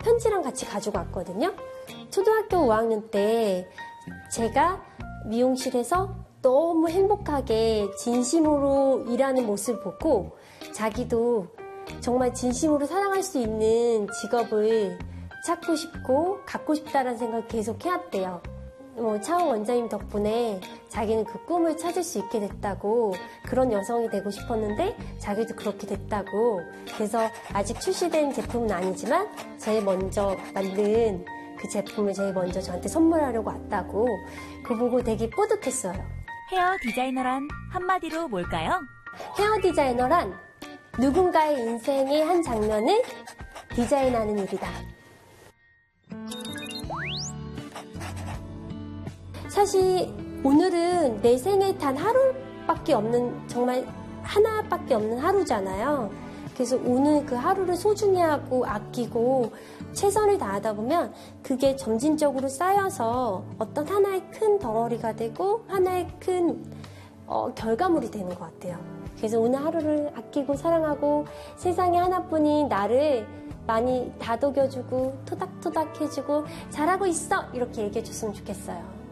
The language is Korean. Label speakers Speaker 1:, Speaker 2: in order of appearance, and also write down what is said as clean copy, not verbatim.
Speaker 1: 편지랑 같이 가지고 왔거든요. 초등학교 5학년 때 제가 미용실에서 너무 행복하게 진심으로 일하는 모습을 보고 자기도 정말 진심으로 사랑할 수 있는 직업을 찾고 싶고 갖고 싶다라는 생각을 계속 해왔대요. 차원 원장님 덕분에 자기는 그 꿈을 찾을 수 있게 됐다고, 그런 여성이 되고 싶었는데 자기도 그렇게 됐다고. 그래서 아직 출시된 제품은 아니지만 제일 먼저 만든 그 제품을 제일 먼저 저한테 선물하려고 왔다고. 그거 보고 되게 뿌듯했어요.
Speaker 2: 헤어 디자이너란 한마디로 뭘까요?
Speaker 1: 헤어 디자이너란 누군가의 인생의 한 장면을 디자인하는 일이다. 사실 오늘은 내 생에 단 하루밖에 없는, 정말 하나밖에 없는 하루잖아요. 그래서 오늘 그 하루를 소중히 하고 아끼고 최선을 다하다 보면 그게 점진적으로 쌓여서 어떤 하나의 큰 덩어리가 되고 하나의 큰 결과물이 되는 것 같아요. 그래서 오늘 하루를 아끼고 사랑하고 세상에 하나뿐인 나를 많이 다독여주고 토닥토닥 해주고 잘하고 있어! 이렇게 얘기해줬으면 좋겠어요.